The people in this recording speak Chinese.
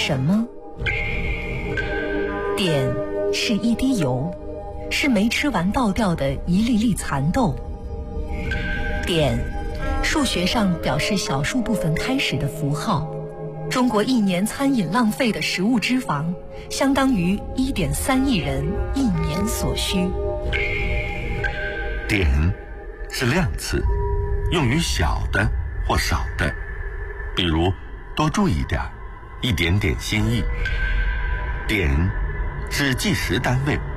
什么？碘是一滴油，是没吃完倒掉的一粒粒蚕豆。碘，数学上表示小数部分开始的符号。中国一年餐饮浪费的食物脂肪，相当于1.3亿人一年所需。 碘是量词，用于小的或少的，比如多注意点，一点点心意。碘是计时单位，